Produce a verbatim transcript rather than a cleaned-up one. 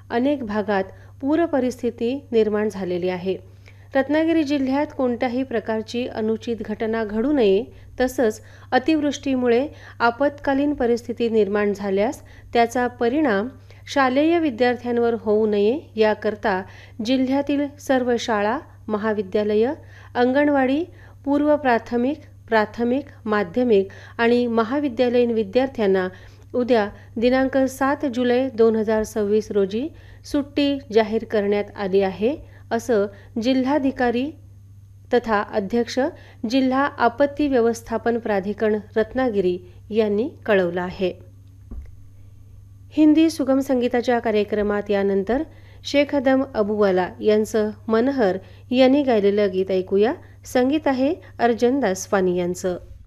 अनेक भागात पूर परिस्थिती निर्माण झालेली आहे. रत्नागिरी जिल्ह्यात कोणत्याही प्रकारची अनुचित घटना घडू नये, तसंच अतिवृष्टीमुळे आपत्कालीन परिस्थिती निर्माण झाल्यास त्याचा परिणाम शालेय विद्यार्थ्यांवर होऊ नये याकरता जिल्ह्यातील सर्व शाळा, महाविद्यालय, अंगणवाडी, पूर्व प्राथमिक, प्राथमिक, माध्यमिक आणि महाविद्यालयीन विद्यार्थ्यांना उद्या दिनांक सात जुलै दोन हजार सव्वीस रोजी सुट्टी जाहीर करण्यात आली आहे, असं जिल्हाधिकारी तथा अध्यक्ष जिल्हा आपत्ती व्यवस्थापन प्राधिकरण रत्नागिरी यांनी कळवलं आहे. हिंदी सुगम संगीताच्या कार्यक्रमात यानंतर शेख अदम अबूवाला यांचं मनहर यांनी गायलेलं गीत ऐकूया. संगीत आहे अर्जन दासवानी यांचं.